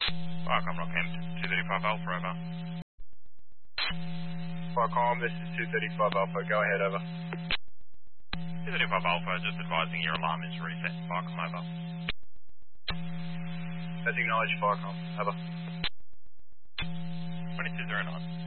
Firecom Rockham, 235 Alpha, over. Firecom, this is 235 Alpha. Go ahead, over. 235 Alpha, just advising your alarm is reset. Firecom, over. That's acknowledged, Firecom. Over. 2209.